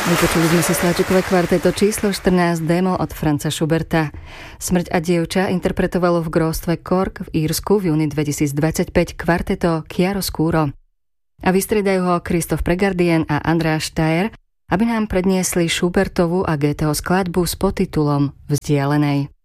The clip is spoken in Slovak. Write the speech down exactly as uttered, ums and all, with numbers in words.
Vypočuli sme si Sláčikové kvarteto číslo štrnásť démol od Franza Schuberta. Smrť a dievča interpretovalo v gróstve Cork v Írsku v júni dvetisícdvadsaťpäť kvarteto Chiaroscuro. A vystriedajú ho Christoph Pregardien a Andreas Steyr, aby nám predniesli Schubertovú a Goetheho skladbu s podtitulom Vzdialenej.